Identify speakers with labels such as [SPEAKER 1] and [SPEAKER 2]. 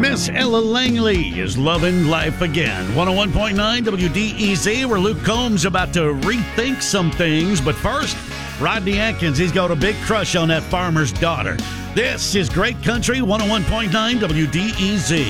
[SPEAKER 1] Miss Ella Langley is loving life again. 101.9 WDEZ, where Luke Combs about to rethink some things. But first, Rodney Atkins, he's got a big crush on that farmer's daughter. This is Great Country 101.9 WDEZ.